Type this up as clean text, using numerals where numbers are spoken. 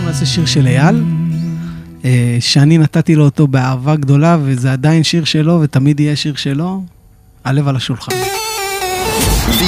נעשה שיר של אייל, שאני נתתי לו אותו באהבה גדולה, וזה עדיין שיר שלו, ותמיד יהיה שיר שלו, הלב על השולחן.